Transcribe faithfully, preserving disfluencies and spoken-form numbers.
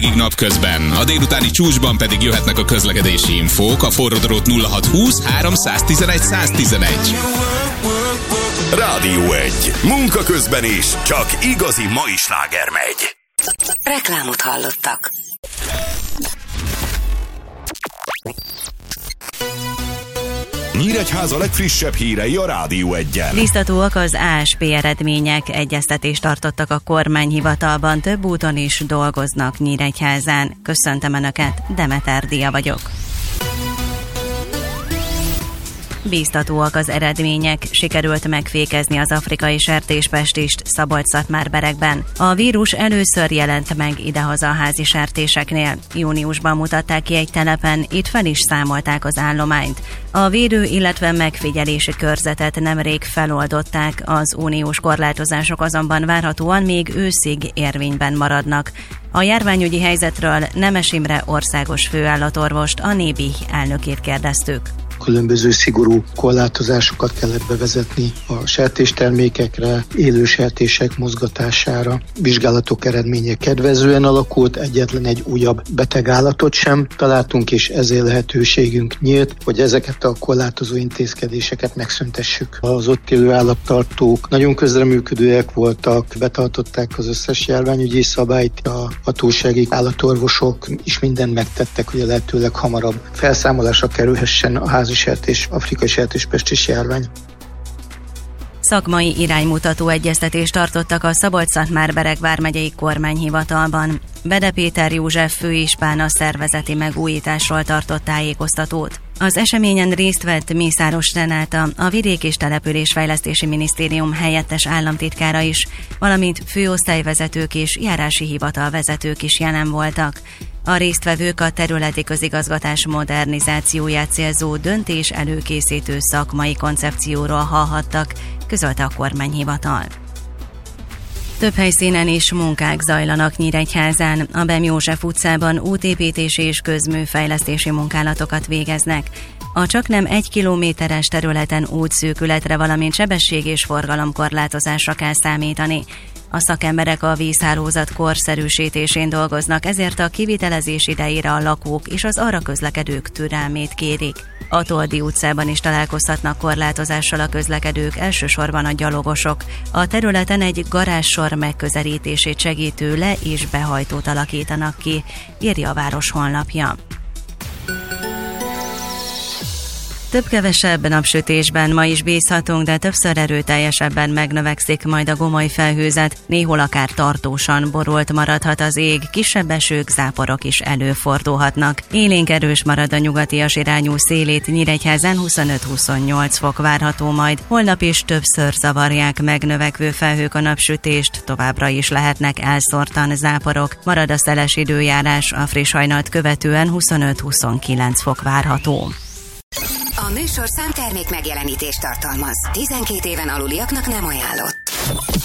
Napközben, a délutáni csúcsban pedig jöhetnek a közlekedési infók, a forródrót nulla hat húsz háromszáztizenegy száztizenegy. Rádió egy. Munka közben is csak igazi mai sláger megy. Reklámot hallottak. Nyíregyháza legfrissebb hírei a Rádió egyen. Biztatóak az á es pé eredmények, egyeztetést tartottak a kormányhivatalban, több úton is dolgoznak Nyíregyházán. Köszöntöm Önöket, Demeter Dia vagyok. Biztatóak az eredmények, sikerült megfékezni az afrikai sertéspestist Szabolcs-Szatmár-Berekben. A vírus először jelent meg idehaza a házi sertéseknél. Júniusban mutatták ki egy telepen, itt fel is számolták az állományt. A védő, illetve megfigyelési körzetet nemrég feloldották, az uniós korlátozások azonban várhatóan még őszig érvényben maradnak. A járványügyi helyzetről Nemes Imre országos főállatorvost, a Nébi elnökét kérdeztük. Különböző szigorú korlátozásokat kellett bevezetni a sertéstermékekre, élő sertések mozgatására. Vizsgálatok eredménye kedvezően alakult, egyetlen egy újabb betegállatot sem találtunk, és ezért lehetőségünk nyílt, hogy ezeket a korlátozó intézkedéseket megszüntessük. Az ott élő állattartók nagyon közreműködőek voltak, betartották az összes járványügyi szabályt, a hatósági állatorvosok is mindent megtettek, hogy a lehetőleg hamarabb felszámolásra kerülhessen a házi sertés, afrikai sertéspestis járvány. Szakmai iránymutató egyeztetést tartottak a Szabolcs-Szatmár-Berek vármegyei kormányhivatalban. Bede Péter József főispán a szervezeti megújításról tartott tájékoztatót. Az eseményen részt vett Mészáros Renáta, a Vidék- és Településfejlesztési Minisztérium helyettes államtitkára is, valamint főosztályvezetők és járási hivatalvezetők is jelen voltak. A résztvevők a területi közigazgatás modernizációját célzó döntés előkészítő szakmai koncepcióról hallhattak, közölte a kormányhivatal. Több helyszínen is munkák zajlanak Nyíregyházán. A Bem József utcában útépítési és közműfejlesztési munkálatokat végeznek. A csaknem egy kilométeres területen útszűkületre, valamint sebesség- és forgalomkorlátozásra kell számítani. A szakemberek a vízhálózat korszerűsítésén dolgoznak, ezért a kivitelezés idejére a lakók és az arra közlekedők türelmét kérik. A Toldi utcában is találkozhatnak korlátozással a közlekedők, elsősorban a gyalogosok. A területen egy garázssor megközelítését segítő le- és behajtót alakítanak ki, írja a város honlapja. Több-kevesebb napsütésben ma is bízhatunk, de többször erőteljesebben megnövekszik majd a gomoly felhőzet, néhol akár tartósan borult maradhat az ég, kisebb esők, záporok is előfordulhatnak. Élénk erős marad a nyugatias irányú szélét, Nyíregyházán huszonöt-huszonnyolc fok várható majd. Holnap is többször zavarják megnövekvő felhők a napsütést, továbbra is lehetnek elszórtan záporok. Marad a szeles időjárás, a friss hajnalt követően huszonöt-huszonkilenc fok várható. A műsorszám termék megjelenítést tartalmaz. tizenkét éven aluliaknak nem ajánlott.